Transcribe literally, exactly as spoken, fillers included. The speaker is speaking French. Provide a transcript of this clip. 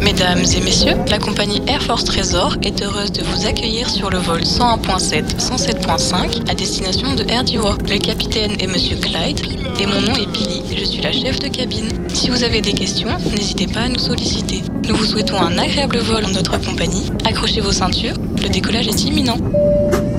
Mesdames et messieurs, la compagnie Air Force Trésor est heureuse de vous accueillir sur le vol cent un point sept, cent sept point cinq à destination de Air Diwa. Le capitaine est Monsieur Clyde et mon nom est Billy, je suis la chef de cabine. Si vous avez des questions, n'hésitez pas à nous solliciter. Nous vous souhaitons un agréable vol en notre compagnie. Accrochez vos ceintures, le décollage est imminent.